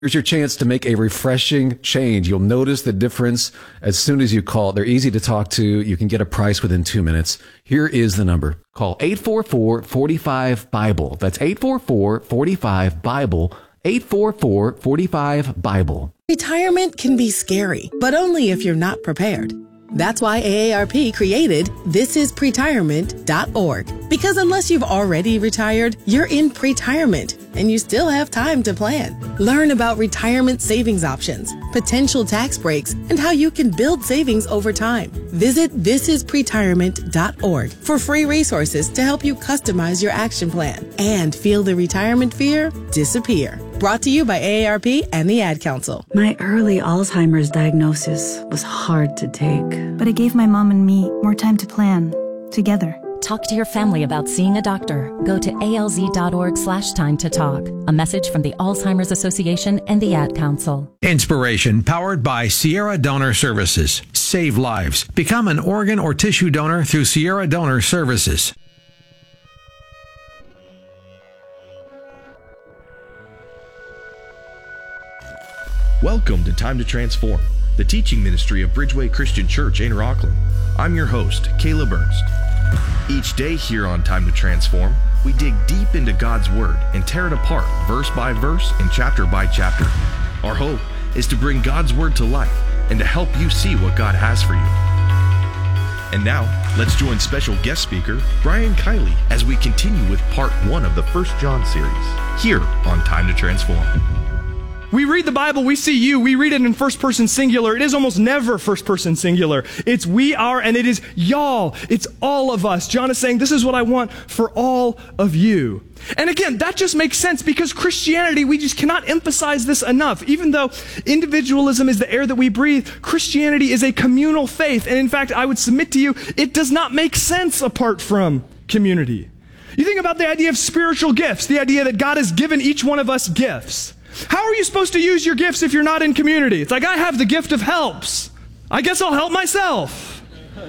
Here's your chance to make a refreshing change. You'll notice the difference as soon as you call. They're easy to talk to. You can get a price within 2 minutes. Here is the number. Call 844-45-BIBLE. That's 844-45-BIBLE. 844-45-BIBLE. Retirement can be scary, but only if you're not prepared. That's why AARP created thisispretirement.org. Because unless you've already retired, you're in pretirement and you still have time to plan. Learn about retirement savings options, potential tax breaks, and how you can build savings over time. Visit thisispretirement.org for free resources to help you customize your action plan and feel the retirement fear disappear. Brought to you by AARP and the Ad Council. My early Alzheimer's diagnosis was hard to take. But it gave my mom and me more time to plan, together. Talk to your family about seeing a doctor. Go to alz.org/time to talk. A message from the Alzheimer's Association and the Ad Council. Inspiration powered by Sierra Donor Services. Save lives. Become an organ or tissue donor through Sierra Donor Services. Welcome to Time to Transform, the teaching ministry of Bridgeway Christian Church in Rockland. I'm your host, Caleb Ernst. Each day here on Time to Transform, we dig deep into God's Word and tear it apart verse by verse and chapter by chapter. Our hope is to bring God's Word to life and to help you see what God has for you. And now, let's join special guest speaker, Brian Kiley, as we continue with part 1 of the 1 John series, here on Time to Transform. We read the Bible, we see you, we read it in first person singular. It is almost never first person singular. It's we are and it is y'all. It's all of us. John is saying, this is what I want for all of you. And again, that just makes sense because Christianity, we just cannot emphasize this enough. Even though individualism is the air that we breathe, Christianity is a communal faith. And in fact, I would submit to you, it does not make sense apart from community. You think about the idea of spiritual gifts, the idea that God has given each one of us gifts. How are you supposed to use your gifts if you're not in community? It's like, I have the gift of helps. I guess I'll help myself.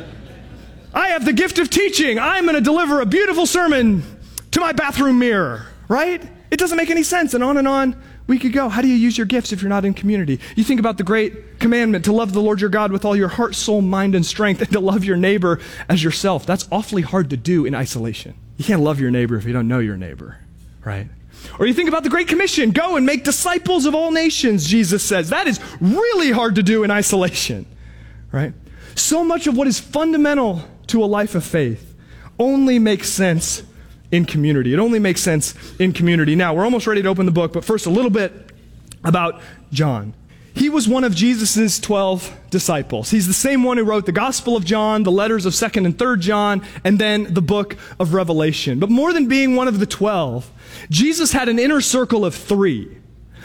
I have the gift of teaching. I'm going to deliver a beautiful sermon to my bathroom mirror, right? It doesn't make any sense. And on we could go. How do you use your gifts if you're not in community? You think about the great commandment to love the Lord your God with all your heart, soul, mind, and strength, and to love your neighbor as yourself. That's awfully hard to do in isolation. You can't love your neighbor if you don't know your neighbor, right? Or you think about the Great Commission, go and make disciples of all nations, Jesus says. That is really hard to do in isolation, right? So much of what is fundamental to a life of faith only makes sense in community. It only makes sense in community. Now, we're almost ready to open the book, but first a little bit about John. He was one of Jesus' 12 disciples. He's the same one who wrote the Gospel of John, the letters of 2nd and 3rd John, and then the book of Revelation. But more than being one of the 12, Jesus had an inner circle of 3.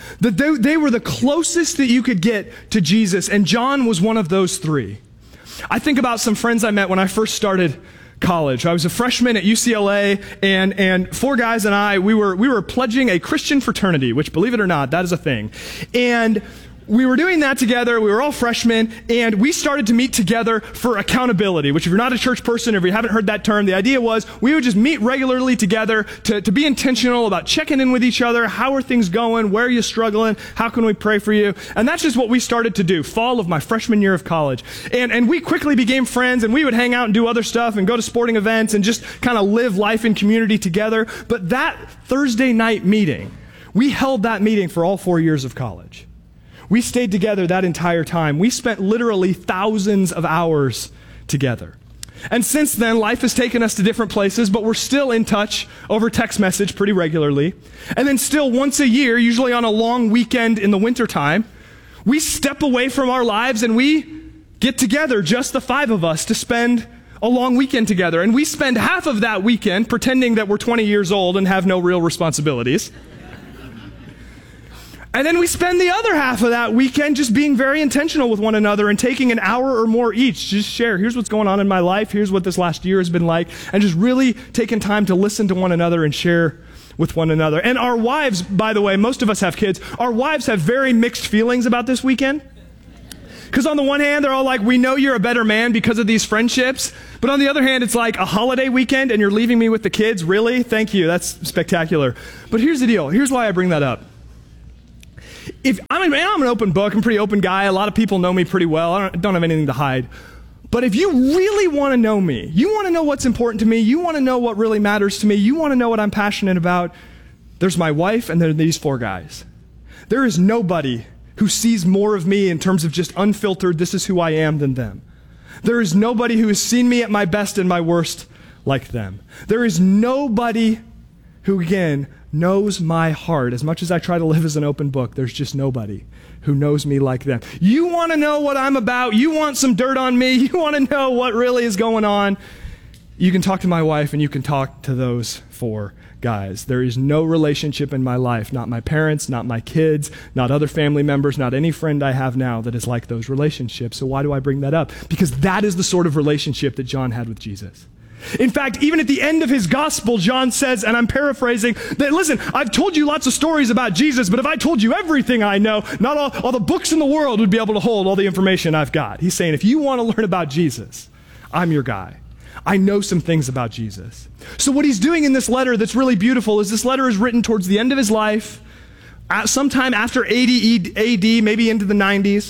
They were the closest that you could get to Jesus, and John was one of those 3. I think about some friends I met when I first started college. I was a freshman at UCLA, and 4 guys and I, we were pledging a Christian fraternity, which, believe it or not, that is a thing. And we were doing that together. We were all freshmen, and we started to meet together for accountability, which if you're not a church person, or if you haven't heard that term, the idea was we would just meet regularly together to be intentional about checking in with each other. How are things going? Where are you struggling? How can we pray for you? And that's just what we started to do, fall of my freshman year of college. And we quickly became friends, and we would hang out and do other stuff and go to sporting events and just kind of live life in community together. But that Thursday night meeting, we held that meeting for all 4 years of college. We stayed together that entire time. We spent literally thousands of hours together. And since then, life has taken us to different places, but we're still in touch over text message pretty regularly. And then still once a year, usually on a long weekend in the wintertime, we step away from our lives and we get together, just the 5 of us, to spend a long weekend together. And we spend half of that weekend pretending that we're 20 years old and have no real responsibilities. And then we spend the other half of that weekend just being very intentional with one another and taking an hour or more each, just share, here's what's going on in my life, here's what this last year has been like, and just really taking time to listen to one another and share with one another. And our wives, by the way, most of us have kids, our wives have very mixed feelings about this weekend. Because on the one hand, they're all like, we know you're a better man because of these friendships. But on the other hand, it's like a holiday weekend and you're leaving me with the kids. Really? Thank you. That's spectacular. But here's the deal. Here's why I bring that up. if I'm an open book, I'm a pretty open guy. A lot of people know me pretty well. I don't have anything to hide. But if you really want to know me, you want to know what's important to me, you want to know what really matters to me, you want to know what I'm passionate about, there's my wife and there are these 4 guys. There is nobody who sees more of me in terms of just unfiltered, this is who I am, than them. There is nobody who has seen me at my best and my worst like them. There is nobody who, again, knows my heart. As much as I try to live as an open book, there's just nobody who knows me like them. You want to know what I'm about? You want some dirt on me? You want to know what really is going on? You can talk to my wife and you can talk to those 4 guys. There is no relationship in my life, not my parents, not my kids, not other family members, not any friend I have now that is like those relationships. So why do I bring that up? Because that is the sort of relationship that John had with Jesus. In fact, even at the end of his gospel, John says, and I'm paraphrasing, that listen, I've told you lots of stories about Jesus, but if I told you everything I know, not all the books in the world would be able to hold all the information I've got. He's saying, if you want to learn about Jesus, I'm your guy. I know some things about Jesus. So what he's doing in this letter that's really beautiful is this letter is written towards the end of his life, sometime after 80 AD, maybe into the 90s.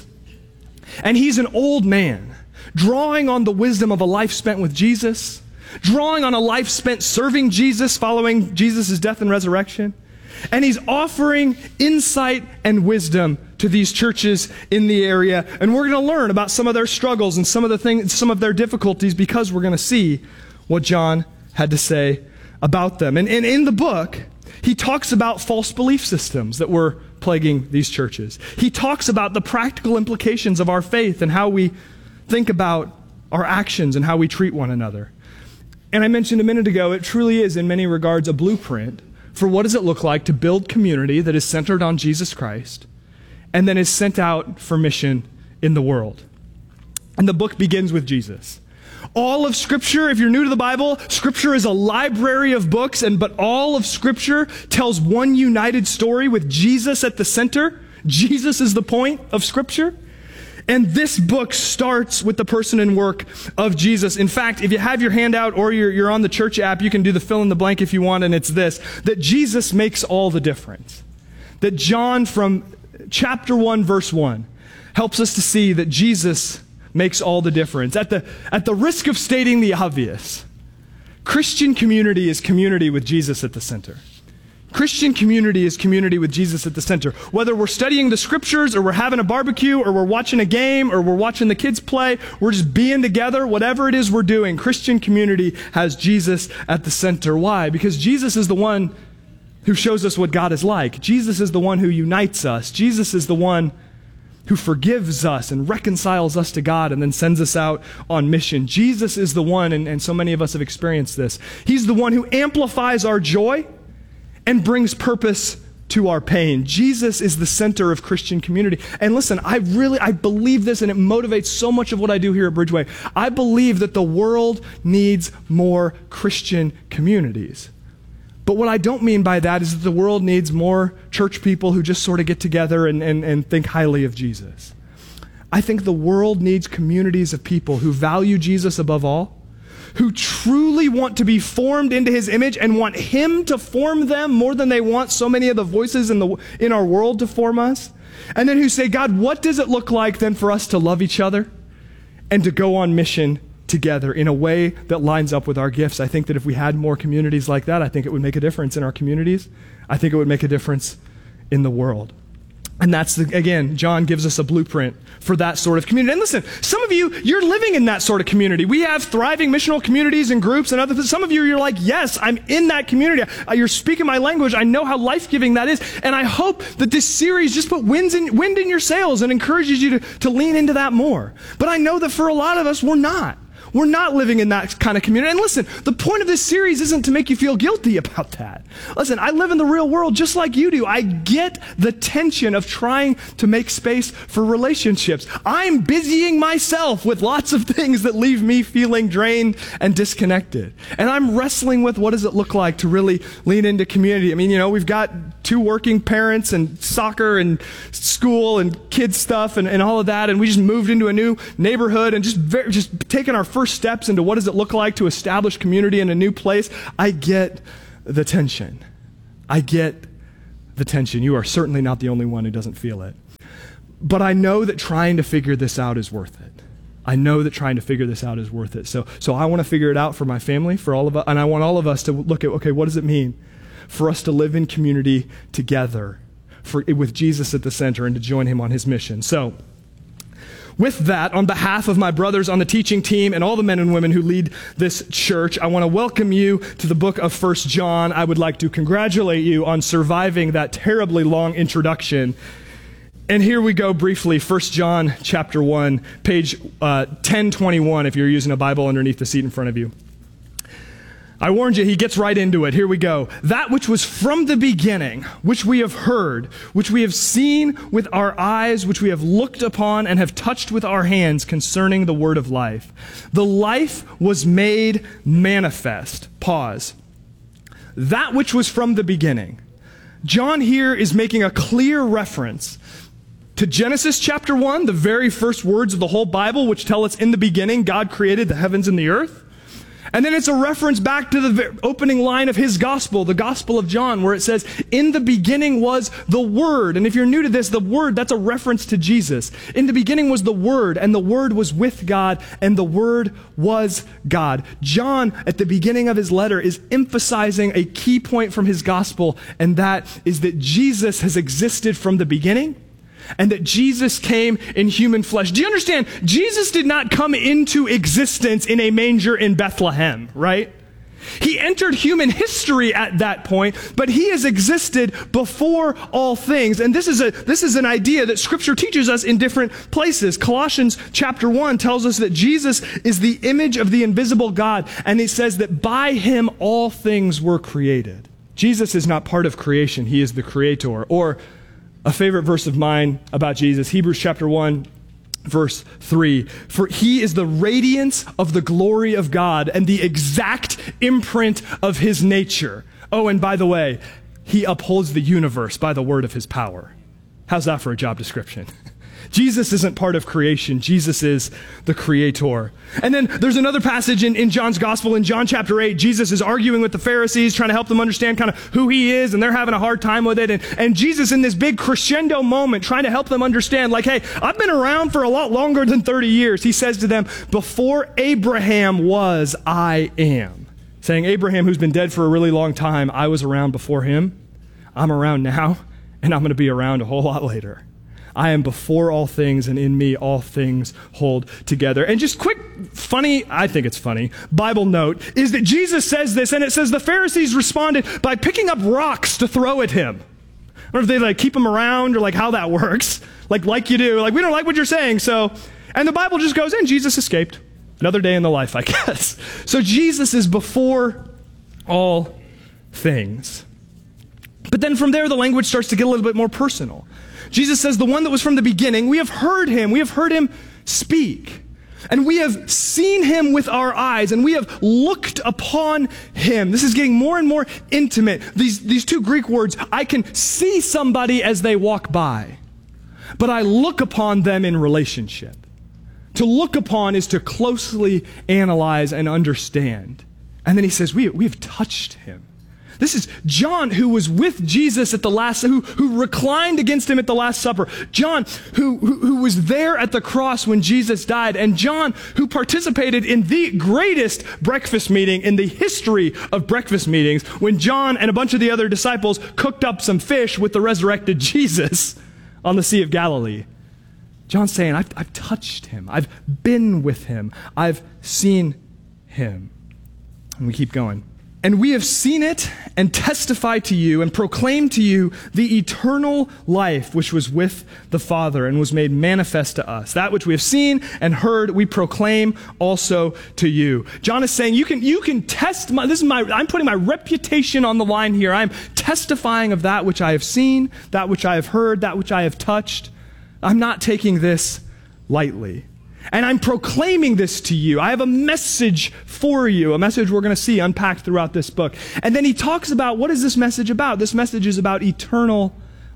And he's an old man, drawing on the wisdom of a life spent with Jesus, drawing on a life spent serving Jesus, following Jesus' death and resurrection. And he's offering insight and wisdom to these churches in the area. And we're going to learn about some of their struggles and some of their difficulties, because we're going to see what John had to say about them. And in the book, he talks about false belief systems that were plaguing these churches. He talks about the practical implications of our faith and how we think about our actions and how we treat one another. And I mentioned a minute ago, it truly is in many regards a blueprint for what does it look like to build community that is centered on Jesus Christ and then is sent out for mission in the world. And the book begins with Jesus. All of Scripture, if you're new to the Bible, Scripture is a library of books, but all of Scripture tells one united story with Jesus at the center. Jesus is the point of Scripture. And this book starts with the person and work of Jesus. In fact, if you have your handout or you're on the church app, you can do the fill in the blank if you want, and it's this, that Jesus makes all the difference. That John from chapter 1, verse 1, helps us to see that Jesus makes all the difference. At the risk of stating the obvious, Christian community is community with Jesus at the center. Christian community is community with Jesus at the center. Whether we're studying the Scriptures or we're having a barbecue or we're watching a game or we're watching the kids play, we're just being together, whatever it is we're doing, Christian community has Jesus at the center. Why? Because Jesus is the one who shows us what God is like. Jesus is the one who unites us. Jesus is the one who forgives us and reconciles us to God and then sends us out on mission. Jesus is the one, and so many of us have experienced this, he's the one who amplifies our joy and brings purpose to our pain. Jesus is the center of Christian community. And listen, I believe this, and it motivates so much of what I do here at Bridgeway. I believe that the world needs more Christian communities. But what I don't mean by that is that the world needs more church people who just sort of get together and think highly of Jesus. I think the world needs communities of people who value Jesus above all, who truly want to be formed into his image and want him to form them more than they want so many of the voices in our world to form us. And then who say, God, what does it look like then for us to love each other and to go on mission together in a way that lines up with our gifts? I think that if we had more communities like that, I think it would make a difference in our communities. I think it would make a difference in the world. And that's, again, John gives us a blueprint for that sort of community. And listen, some of you, you're living in that sort of community. We have thriving missional communities and groups and other things. Some of you, you're like, yes, I'm in that community. You're speaking my language. I know how life-giving that is. And I hope that this series just put wind in your sails and encourages you to lean into that more. But I know that for a lot of us, we're not. We're not living in that kind of community. And listen, the point of this series isn't to make you feel guilty about that. Listen, I live in the real world just like you do. I get the tension of trying to make space for relationships. I'm busying myself with lots of things that leave me feeling drained and disconnected. And I'm wrestling with what does it look like to really lean into community. I mean, we've got 2 working parents and soccer and school and kids stuff and all of that. And we just moved into a new neighborhood and just taking our first steps into what does it look like to establish community in a new place. I get the tension. I get the tension. You are certainly not the only one who doesn't feel it. But I know that trying to figure this out is worth it. I know that trying to figure this out is worth it. So I want to figure it out for my family, for all of us, and I want all of us to look at, okay, what does it mean for us to live in community together, with Jesus at the center, and to join him on his mission? So, with that, on behalf of my brothers on the teaching team and all the men and women who lead this church, I want to welcome you to the book of 1 John. I would like to congratulate you on surviving that terribly long introduction. And here we go briefly, 1 John chapter 1, page 1021, if you're using a Bible underneath the seat in front of you. I warned you, he gets right into it. Here we go. That which was from the beginning, which we have heard, which we have seen with our eyes, which we have looked upon and have touched with our hands concerning the word of life. The life was made manifest. Pause. That which was from the beginning. John here is making a clear reference to Genesis chapter 1, the very first words of the whole Bible, which tell us in the beginning God created the heavens and the earth. And then it's a reference back to the opening line of his gospel, the Gospel of John, where it says, in the beginning was the Word. And if you're new to this, the Word, that's a reference to Jesus. In the beginning was the Word, and the Word was with God, and the Word was God. John, at the beginning of his letter, is emphasizing a key point from his gospel, and that is that Jesus has existed from the beginning, and that Jesus came in human flesh. Do you understand? Jesus did not come into existence in a manger in Bethlehem, right? He entered human history at that point, but he has existed before all things. And this is an idea that Scripture teaches us in different places. Colossians chapter 1 tells us that Jesus is the image of the invisible God, and he says that by him all things were created. Jesus is not part of creation. He is the creator. Or a favorite verse of mine about Jesus, Hebrews chapter 1, verse 3. For he is the radiance of the glory of God and the exact imprint of his nature. Oh, and by the way, he upholds the universe by the word of his power. How's that for a job description? Jesus isn't part of creation. Jesus is the creator. And then there's another passage in John's gospel, in John chapter 8. Jesus is arguing with the Pharisees, trying to help them understand kind of who he is, and they're having a hard time with it. And Jesus, in this big crescendo moment, trying to help them understand, like, hey, I've been around for a lot longer than 30 years. He says to them, before Abraham was, I am. Saying, Abraham, who's been dead for a really long time, I was around before him. I'm around now, and I'm going to be around a whole lot later. I am before all things, and in me all things hold together. And just quick, funny, I think it's funny, Bible note is that Jesus says this, and it says the Pharisees responded by picking up rocks to throw at him. I don't know if they like keep him around or like how that works. Like you do. Like, we don't like what you're saying, so. And the Bible just goes in. Jesus escaped. Another day in the life, I guess. So Jesus is before all things. But then from there, the language starts to get a little bit more personal. Jesus says, the one that was from the beginning, we have heard him speak. And we have seen him with our eyes, and we have looked upon him. This is getting more and more intimate. These two Greek words, I can see somebody as they walk by, but I look upon them in relationship. To look upon is to closely analyze and understand. And then he says, we have touched him. This is John, who was with Jesus at the last, who reclined against him at the Last Supper. John, who was there at the cross when Jesus died. And John, who participated in the greatest breakfast meeting in the history of breakfast meetings, when John and a bunch of the other disciples cooked up some fish with the resurrected Jesus on the Sea of Galilee. John's saying, I've touched him. I've been with him. I've seen him. And we keep going. And we have seen it and testify to you and proclaim to you the eternal life which was with the Father and was made manifest to us. That which we have seen and heard, we proclaim also to you. John is saying, you can test I'm putting my reputation on the line here. I'm testifying of that which I have seen, that which I have heard, that which I have touched. I'm not taking this lightly. And I'm proclaiming this to you. I have a message for you, a message we're going to see unpacked throughout this book. And then he talks about, what is this message about? This message is about eternal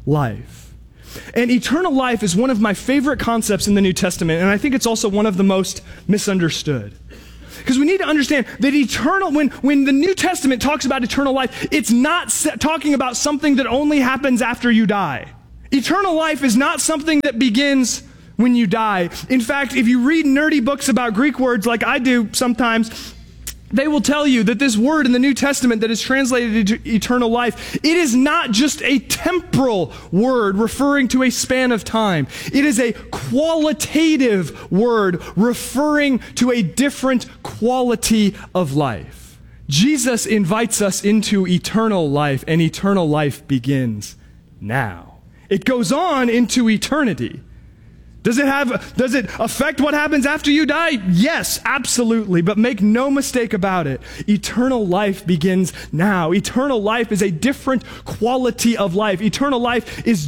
life. And eternal life is one of my favorite concepts in the New Testament, and I think it's also one of the most misunderstood. Because we need to understand that when the New Testament talks about eternal life, it's not talking about something that only happens after you die. Eternal life is not something that begins when you die. In fact, if you read nerdy books about Greek words like I do sometimes, they will tell you that this word in the New Testament that is translated to eternal life, it is not just a temporal word referring to a span of time. It is a qualitative word referring to a different quality of life. Jesus invites us into eternal life, and eternal life begins now. It goes on into eternity. Does it affect what happens after you die? Yes, absolutely. But make no mistake about it. Eternal life begins now. Eternal life is a different quality of life. Eternal life is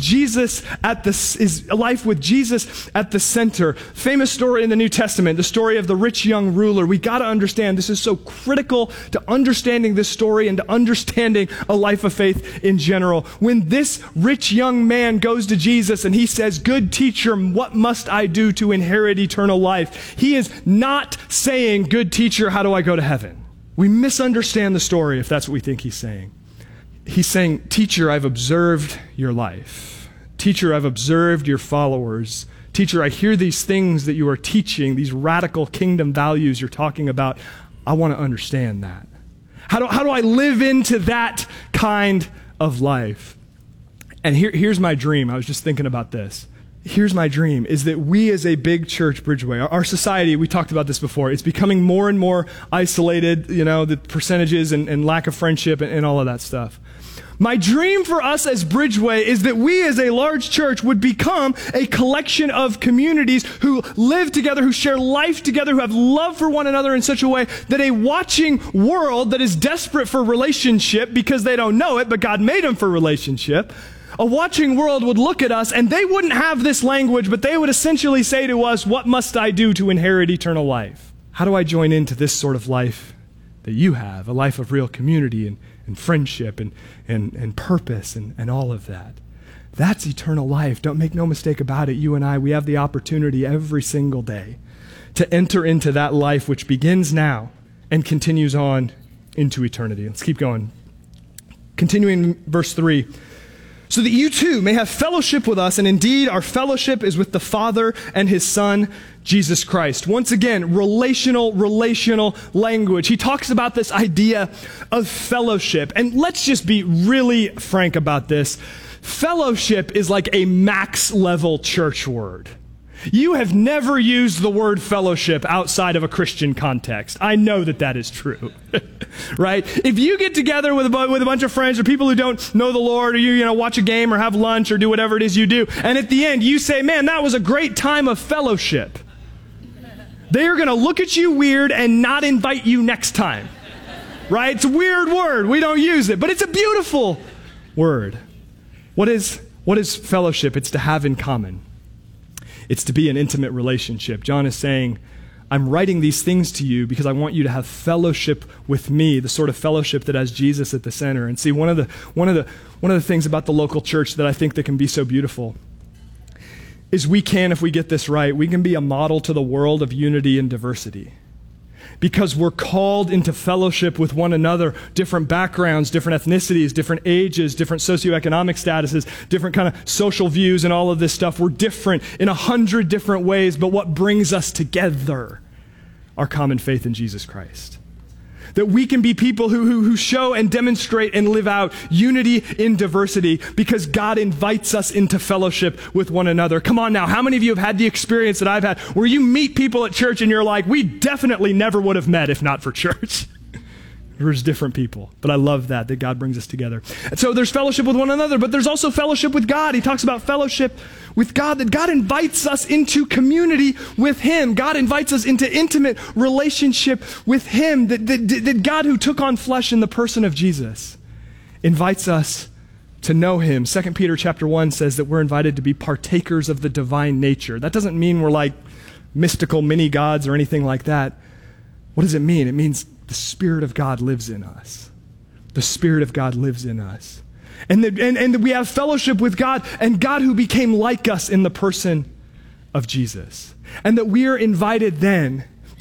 is life with Jesus at the center. Famous story in the New Testament, the story of the rich young ruler. We got to understand this is so critical to understanding this story and to understanding a life of faith in general. When this rich young man goes to Jesus and he says, "Good teacher, what must I do to inherit eternal life?" He is not saying, "Good teacher, how do I go to heaven?" We misunderstand the story if that's what we think he's saying. He's saying, "Teacher, I've observed your life. Teacher, I've observed your followers. Teacher, I hear these things that you are teaching, these radical kingdom values you're talking about. I want to understand that. How do I live into that kind of life?" And here's my dream. I was just thinking about this. Here's my dream, is that we as a big church, Bridgeway, our society, we talked about this before, it's becoming more and more isolated, the percentages and lack of friendship and all of that stuff. My dream for us as Bridgeway is that we as a large church would become a collection of communities who live together, who share life together, who have love for one another in such a way that a watching world that is desperate for relationship because they don't know it, but God made them for relationship, a watching world would look at us and they wouldn't have this language, but they would essentially say to us, "What must I do to inherit eternal life?" How do I join into this sort of life that you have, a life of real community and friendship and purpose and all of that? That's eternal life. Don't make no mistake about it. You and I, we have the opportunity every single day to enter into that life which begins now and continues on into eternity. Let's keep going. Continuing verse 3. "So that you too may have fellowship with us, and indeed our fellowship is with the Father and his Son, Jesus Christ." Once again, relational language. He talks about this idea of fellowship. And let's just be really frank about this. Fellowship is like a max level church word. You have never used the word fellowship outside of a Christian context. I know that is true, right? If you get together with a bunch of friends or people who don't know the Lord, or you watch a game or have lunch or do whatever it is you do, and at the end you say, "Man, that was a great time of fellowship," they are going to look at you weird and not invite you next time, right? It's a weird word. We don't use it, but it's a beautiful word. What is fellowship? It's to have in common. It's to be an intimate relationship. John is saying, I'm writing these things to you because I want you to have fellowship with me, the sort of fellowship that has Jesus at the center. And see, one of the things about the local church that I think that can be so beautiful is if we get this right, we can be a model to the world of unity and diversity. Because we're called into fellowship with one another, different backgrounds, different ethnicities, different ages, different socioeconomic statuses, different kind of social views and all of this stuff. We're different in 100 different ways, but what brings us together? Our common faith in Jesus Christ. That we can be people who show and demonstrate and live out unity in diversity because God invites us into fellowship with one another. Come on now, how many of you have had the experience that I've had where you meet people at church and you're like, we definitely never would have met if not for church? We're just different people. But I love that God brings us together. And so there's fellowship with one another, but there's also fellowship with God. He talks about fellowship with God, that God invites us into community with Him. God invites us into intimate relationship with Him. That God, who took on flesh in the person of Jesus, invites us to know Him. 2 Peter chapter 1 says that we're invited to be partakers of the divine nature. That doesn't mean we're like mystical mini gods or anything like that. What does it mean? It means the Spirit of God lives in us. The Spirit of God lives in us. And we have fellowship with God, and God who became like us in the person of Jesus. And that we are invited then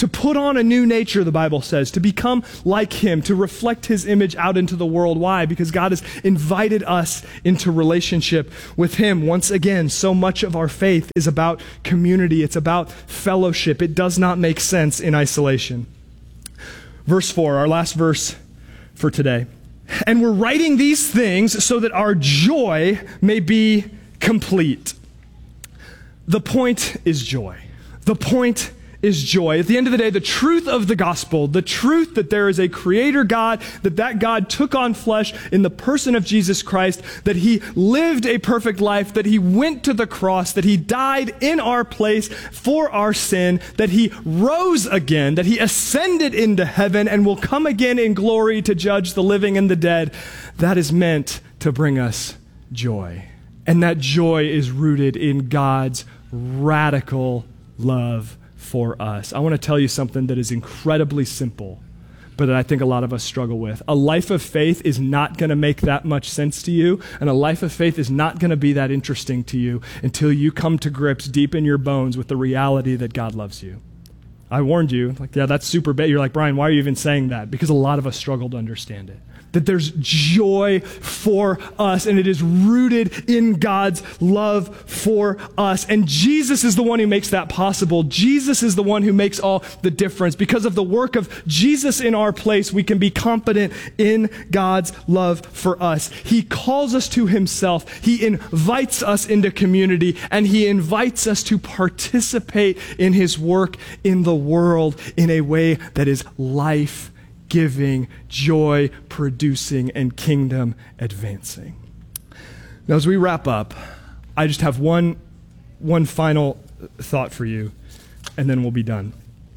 to put on a new nature, the Bible says, to become like him, to reflect his image out into the world. Why? Because God has invited us into relationship with him. Once again, so much of our faith is about community. It's about fellowship. It does not make sense in isolation. Verse 4, our last verse for today. And we're writing these things so that our joy may be complete. The point is joy. The point is joy. At the end of the day, the truth of the gospel, the truth that there is a creator God, that God took on flesh in the person of Jesus Christ, that he lived a perfect life, that he went to the cross, that he died in our place for our sin, that he rose again, that he ascended into heaven and will come again in glory to judge the living and the dead. That is meant to bring us joy. And that joy is rooted in God's radical love for us. I want to tell you something that is incredibly simple, but that I think a lot of us struggle with. A life of faith is not going to make that much sense to you, and a life of faith is not going to be that interesting to you until you come to grips deep in your bones with the reality that God loves you. I warned you, yeah, that's super bad. You're like, Brian, why are you even saying that? Because a lot of us struggle to understand it. That there's joy for us, and it is rooted in God's love for us. And Jesus is the one who makes that possible. Jesus is the one who makes all the difference. Because of the work of Jesus in our place, we can be confident in God's love for us. He calls us to himself. He invites us into community, and he invites us to participate in his work in the world in a way that is life-giving, joy-producing, and kingdom-advancing. Now, as we wrap up, I just have one final thought for you, and then we'll be done.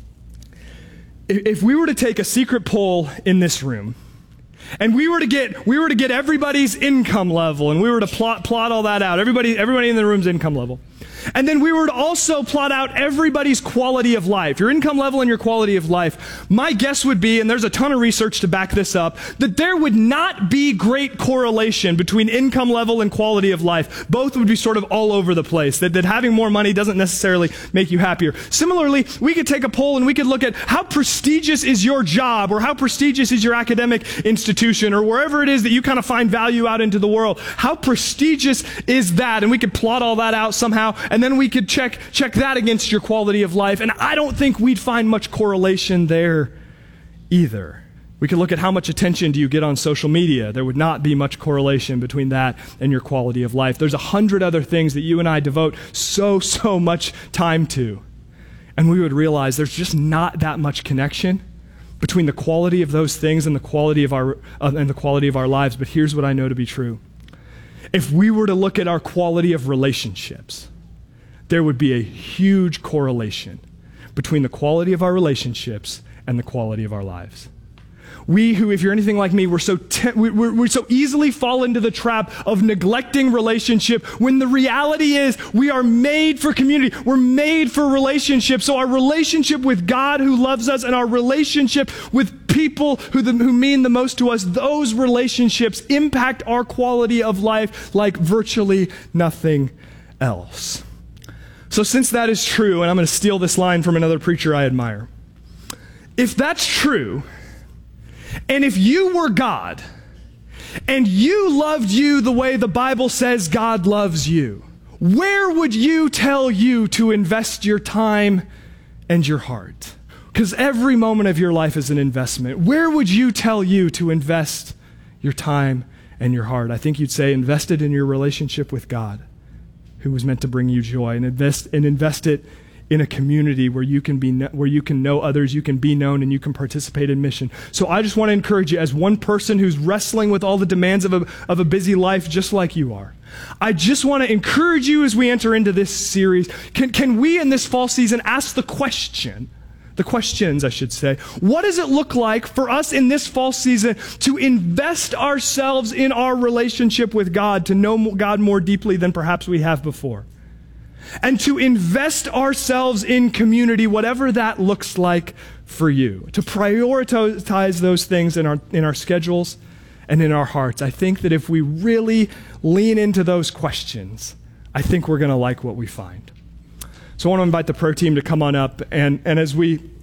If we were to take a secret poll in this room, and we were to get everybody's income level, and we were to plot all that out, everybody in the room's income level, and then we were to also plot out everybody's quality of life, your income level and your quality of life, my guess would be, and there's a ton of research to back this up, that there would not be great correlation between income level and quality of life. Both would be sort of all over the place, that having more money doesn't necessarily make you happier. Similarly, we could take a poll and we could look at how prestigious is your job, or how prestigious is your academic institution, or wherever it is that you kind of find value out into the world. How prestigious is that? And we could plot all that out somehow, and then we could check that against your quality of life. And I don't think we'd find much correlation there either. We could look at how much attention do you get on social media. There would not be much correlation between that and your quality of life. There's 100 other things that you and I devote so much time to. And we would realize there's just not that much connection between the quality of those things and the quality of our lives. But here's what I know to be true. If we were to look at our quality of relationships, there would be a huge correlation between the quality of our relationships and the quality of our lives. We who, if you're anything like me, we're so easily fall into the trap of neglecting relationship, when the reality is we are made for community. We're made for relationship. So our relationship with God who loves us, and our relationship with people who mean the most to us, those relationships impact our quality of life like virtually nothing else. So since that is true, and I'm going to steal this line from another preacher I admire, if that's true, and if you were God, and you loved you the way the Bible says God loves you, where would you tell you to invest your time and your heart? Because every moment of your life is an investment. Where would you tell you to invest your time and your heart? I think you'd say invest it in your relationship with God, who was meant to bring you joy, and invest it in a community where you can know others, you can be known, and you can participate in mission. So I just want to encourage you, as one person who's wrestling with all the demands of a busy life just like you are, I just want to encourage you as we enter into this series, can we in this fall season ask the questions, what does it look like for us in this fall season to invest ourselves in our relationship with God, to know God more deeply than perhaps we have before? And to invest ourselves in community, whatever that looks like for you. To prioritize those things in our schedules and in our hearts. I think that if we really lean into those questions, I think we're going to like what we find. So I want to invite the pro team to come on up, and as we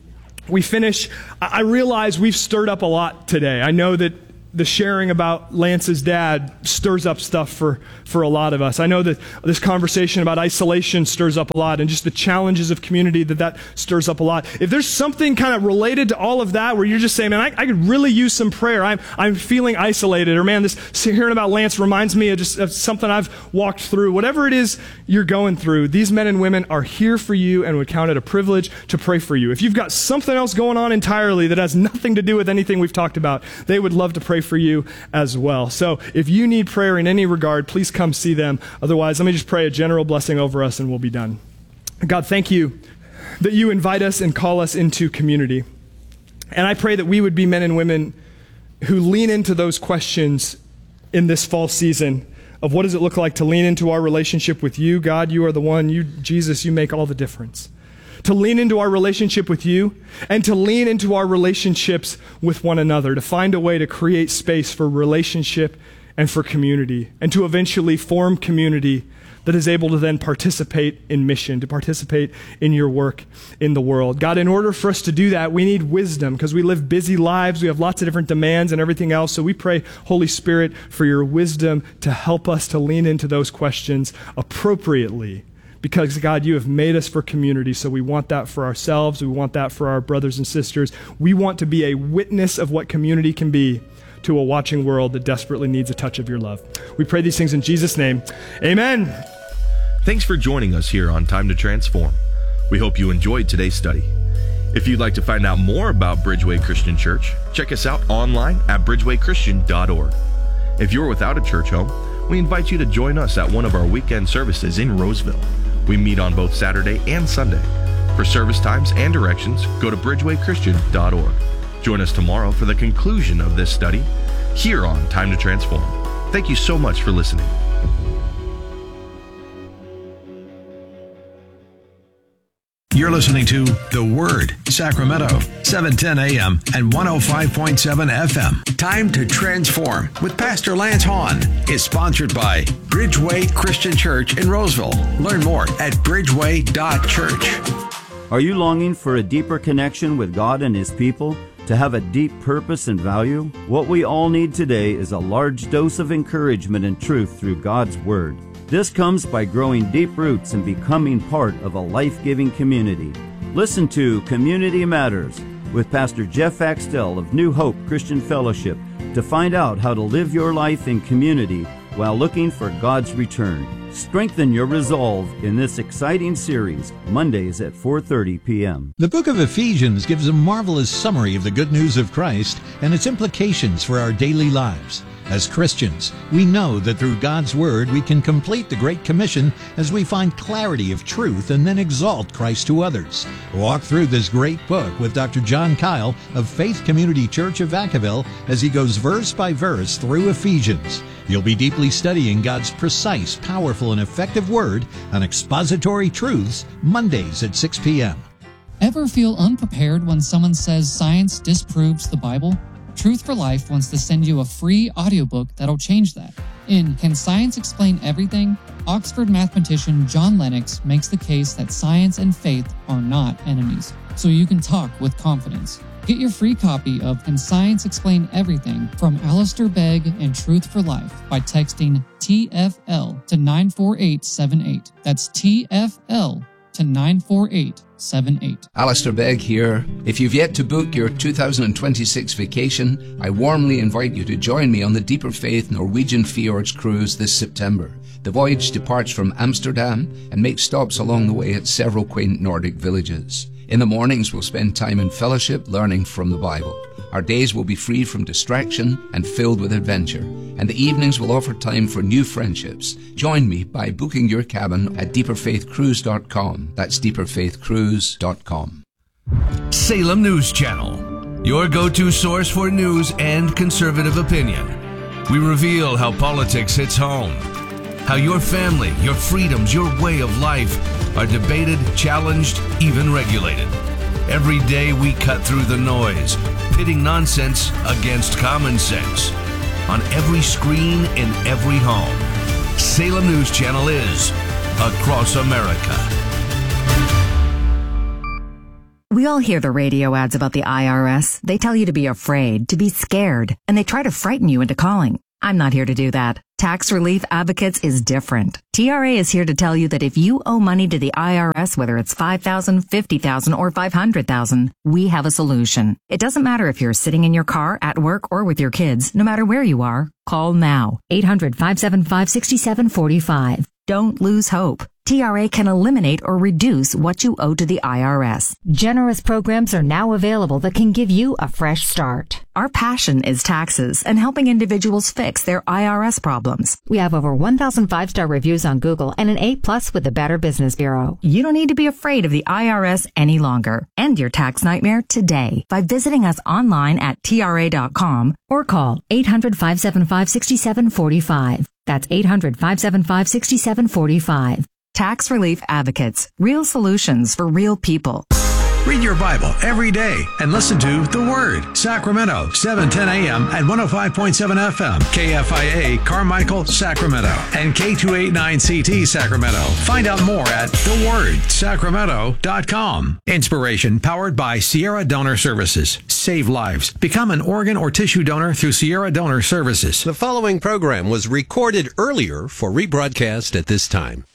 we finish, I realize we've stirred up a lot today. I know that the sharing about Lance's dad stirs up stuff for a lot of us. I know that this conversation about isolation stirs up a lot, and just the challenges of community that stirs up a lot. If there's something kind of related to all of that where you're just saying, man, I could really use some prayer. I'm feeling isolated, or man, this hearing about Lance reminds me of something I've walked through. Whatever it is you're going through, these men and women are here for you and would count it a privilege to pray for you. If you've got something else going on entirely that has nothing to do with anything we've talked about, they would love to pray for you as well. So if you need prayer in any regard, please come see them. Otherwise, let me just pray a general blessing over us and we'll be done. God, thank you that you invite us and call us into community. And I pray that we would be men and women who lean into those questions in this fall season of what does it look like to lean into our relationship with you. God, you are the one, Jesus, you make all the difference. To lean into our relationship with you, and to lean into our relationships with one another, to find a way to create space for relationship and for community, and to eventually form community that is able to then participate in mission, to participate in your work in the world. God, in order for us to do that, we need wisdom, because we live busy lives, we have lots of different demands and everything else, so we pray, Holy Spirit, for your wisdom to help us to lean into those questions appropriately. Because, God, you have made us for community, so we want that for ourselves. We want that for our brothers and sisters. We want to be a witness of what community can be to a watching world that desperately needs a touch of your love. We pray these things in Jesus' name. Amen. Thanks for joining us here on Time to Transform. We hope you enjoyed today's study. If you'd like to find out more about Bridgeway Christian Church, check us out online at bridgewaychristian.org. If you're without a church home, we invite you to join us at one of our weekend services in Roseville. We meet on both Saturday and Sunday. For service times and directions, go to bridgewaychristian.org. Join us tomorrow for the conclusion of this study here on Time to Transform. Thank you so much for listening. You're listening to The Word, Sacramento, 710 AM and 105.7 FM. Time to Transform with Pastor Lance Hahn is sponsored by Bridgeway Christian Church in Roseville. Learn more at bridgeway.church. Are you longing for a deeper connection with God and His people? To have a deep purpose and value? What we all need today is a large dose of encouragement and truth through God's Word. This comes by growing deep roots and becoming part of a life-giving community. Listen to Community Matters with Pastor Jeff Axtell of New Hope Christian Fellowship to find out how to live your life in community while looking for God's return. Strengthen your resolve in this exciting series, Mondays at 4:30 p.m. The book of Ephesians gives a marvelous summary of the good news of Christ and its implications for our daily lives. As Christians, we know that through God's Word we can complete the Great Commission as we find clarity of truth and then exalt Christ to others. Walk through this great book with Dr. John Kyle of Faith Community Church of Vacaville as he goes verse by verse through Ephesians. You'll be deeply studying God's precise, powerful, and effective Word on expository truths, Mondays at 6 p.m. Ever feel unprepared when someone says science disproves the Bible? Truth for Life wants to send you a free audiobook that'll change that. In Can Science Explain Everything?, Oxford mathematician John Lennox makes the case that science and faith are not enemies, so you can talk with confidence. Get your free copy of Can Science Explain Everything from Alistair Begg and Truth for Life by texting TFL to 94878. That's TFL to 94878. Alistair Begg here. If you've yet to book your 2026 vacation, I warmly invite you to join me on the Deeper Faith Norwegian Fjords cruise this September. The voyage departs from Amsterdam and makes stops along the way at several quaint Nordic villages. In the mornings, we'll spend time in fellowship learning from the Bible. Our days will be free from distraction and filled with adventure. And the evenings will offer time for new friendships. Join me by booking your cabin at deeperfaithcruise.com. That's deeperfaithcruise.com. Salem News Channel, your go-to source for news and conservative opinion. We reveal how politics hits home, how your family, your freedoms, your way of life are debated, challenged, even regulated. Every day we cut through the noise, pitting nonsense against common sense. On every screen, in every home, Salem News Channel is across America. We We all hear the radio ads about the IRS. They tell you to be afraid, to be scared, and they try to frighten you into calling. I'm not here to do that. Tax Relief Advocates is different. TRA is here to tell you that if you owe money to the IRS, whether it's $5,000, $50,000, or $500,000, we have a solution. It doesn't matter if you're sitting in your car, at work, or with your kids. No matter where you are, call now. 800-575-6745. Don't lose hope. TRA can eliminate or reduce what you owe to the IRS. Generous programs are now available that can give you a fresh start. Our passion is taxes and helping individuals fix their IRS problems. We have over 1,000 5-star reviews on Google and an A+ with the Better Business Bureau. You don't need to be afraid of the IRS any longer. End your tax nightmare today by visiting us online at TRA.com or call 800-575-6745. That's 800-575-6745. Tax Relief Advocates. Real solutions for real people. Read your Bible every day and listen to The Word, Sacramento, 710 a.m. and 105.7 FM, KFIA, Carmichael, Sacramento, and K289CT, Sacramento. Find out more at thewordsacramento.com. Inspiration powered by Sierra Donor Services. Save lives. Become an organ or tissue donor through Sierra Donor Services. The following program was recorded earlier for rebroadcast at this time.